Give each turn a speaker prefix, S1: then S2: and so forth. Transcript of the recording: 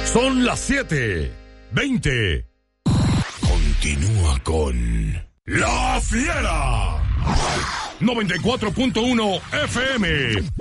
S1: Son las 7:20. Continúa con La Fiera. 94.1 FM.